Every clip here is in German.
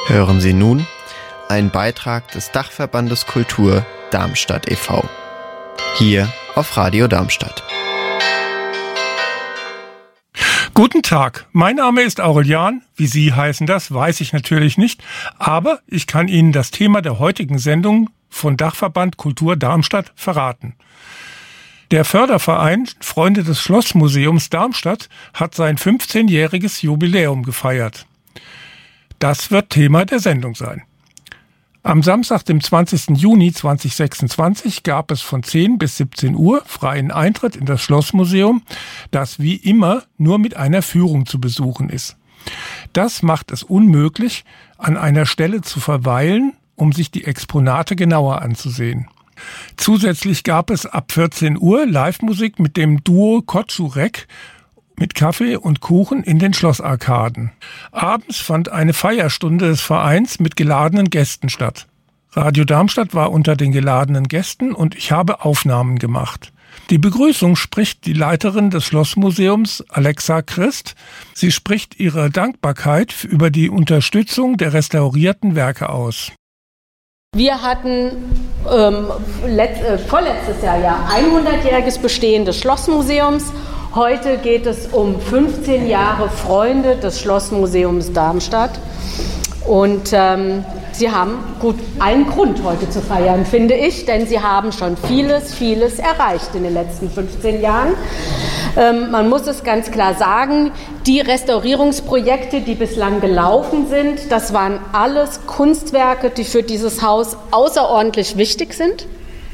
Hören Sie nun einen Beitrag des Dachverbandes Kultur Darmstadt e.V. Hier auf Radio Darmstadt. Guten Tag, mein Name ist Aurelian. Wie Sie heißen das, weiß ich natürlich nicht. Aber ich kann Ihnen das Thema der heutigen Sendung von Dachverband Kultur Darmstadt verraten. Der Förderverein Freunde des Schlossmuseums Darmstadt hat sein 15-jähriges Jubiläum gefeiert. Das wird Thema der Sendung sein. Am Samstag, dem 20. Juni 2026, gab es von 10 bis 17 Uhr freien Eintritt in das Schlossmuseum, das wie immer nur mit einer Führung zu besuchen ist. Das macht es unmöglich, an einer Stelle zu verweilen, um sich die Exponate genauer anzusehen. Zusätzlich gab es ab 14 Uhr Live-Musik mit dem Duo Kotschurek mit Kaffee und Kuchen in den Schlossarkaden. Abends fand eine Feierstunde des Vereins mit geladenen Gästen statt. Radio Darmstadt war unter den geladenen Gästen und ich habe Aufnahmen gemacht. Die Begrüßung spricht die Leiterin des Schlossmuseums, Alexa Christ. Sie spricht ihre Dankbarkeit über die Unterstützung der restaurierten Werke aus. Wir hatten vorletztes Jahr ja 100-jähriges Bestehen des Schlossmuseums. Heute geht es um 15 Jahre Freunde des Schlossmuseums Darmstadt. Und Sie haben gut einen Grund heute zu feiern, finde ich, denn Sie haben schon vieles erreicht in den letzten 15 Jahren. Man muss es ganz klar sagen, die Restaurierungsprojekte, die bislang gelaufen sind, das waren alles Kunstwerke, die für dieses Haus außerordentlich wichtig sind,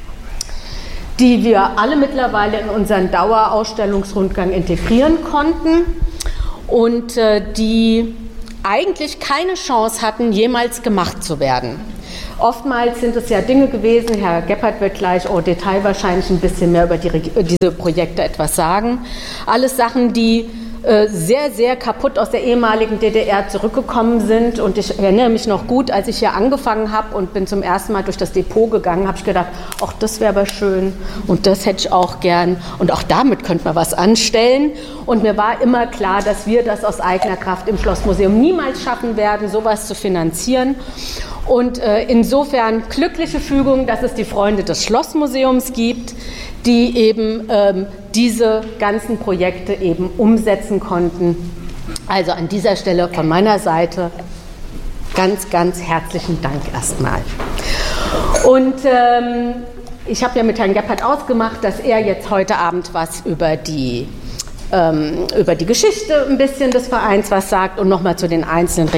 die wir alle mittlerweile in unseren Dauerausstellungsrundgang integrieren konnten und die eigentlich keine Chance hatten, jemals gemacht zu werden. Oftmals sind es ja Dinge gewesen, Herr Gebhardt wird gleich au Detail wahrscheinlich ein bisschen mehr über diese Projekte etwas sagen. Alles Sachen, die sehr kaputt aus der ehemaligen DDR zurückgekommen sind. Und ich erinnere mich noch gut, als ich hier angefangen habe und bin zum ersten Mal durch das Depot gegangen, habe ich gedacht, ach, das wäre aber schön und das hätte ich auch gern und auch damit könnte man was anstellen. Und mir war immer klar, dass wir das aus eigener Kraft im Schlossmuseum niemals schaffen werden, sowas zu finanzieren. Und insofern glückliche Fügung, dass es die Freunde des Schlossmuseums gibt, die eben diese ganzen Projekte eben umsetzen konnten. Also an dieser Stelle von meiner Seite ganz herzlichen Dank erstmal. Und ich habe ja mit Herrn Gebhardt ausgemacht, dass er jetzt heute Abend was über die Geschichte ein bisschen des Vereins was sagt und nochmal zu den einzelnen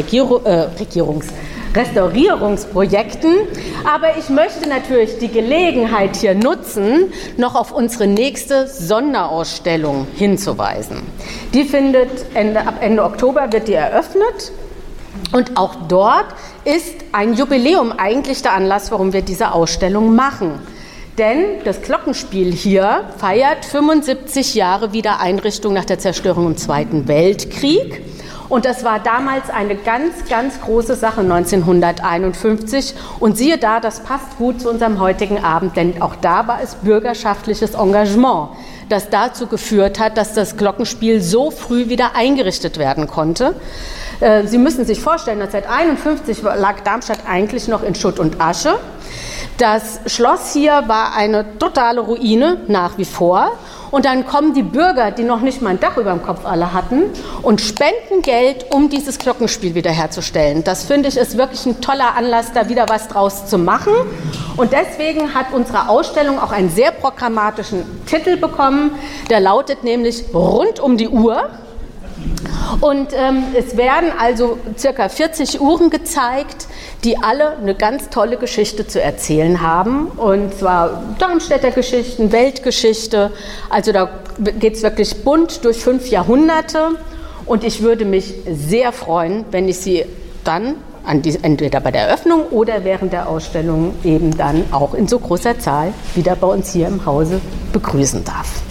Restaurierungsprojekten. Aber ich möchte natürlich die Gelegenheit hier nutzen, noch auf unsere nächste Sonderausstellung hinzuweisen. Die findet ab Ende Oktober wird die eröffnet. Und auch dort ist ein Jubiläum eigentlich der Anlass, warum wir diese Ausstellung machen. Denn das Glockenspiel hier feiert 75 Jahre Wiedereinrichtung nach der Zerstörung im Zweiten Weltkrieg. Und das war damals eine ganz große Sache 1951. Und siehe da, das passt gut zu unserem heutigen Abend, denn auch da war es bürgerschaftliches Engagement, das dazu geführt hat, dass das Glockenspiel so früh wieder eingerichtet werden konnte. Sie müssen sich vorstellen, 1951 lag Darmstadt eigentlich noch in Schutt und Asche. Das Schloss hier war eine totale Ruine, nach wie vor. Und dann kommen die Bürger, die noch nicht mal ein Dach über dem Kopf alle hatten, und spenden Geld, um dieses Glockenspiel wiederherzustellen. Das finde ich ist wirklich ein toller Anlass, da wieder was draus zu machen. Und deswegen hat unsere Ausstellung auch einen sehr programmatischen Titel bekommen. Der lautet nämlich Rund um die Uhr. Und es werden also circa 40 Uhren gezeigt, die alle eine ganz tolle Geschichte zu erzählen haben. Und zwar Darmstädter Geschichten, Weltgeschichte. Also da geht es wirklich bunt durch 5 Jahrhunderte. Und ich würde mich sehr freuen, wenn ich Sie dann entweder bei der Eröffnung oder während der Ausstellung eben dann auch in so großer Zahl wieder bei uns hier im Hause begrüßen darf.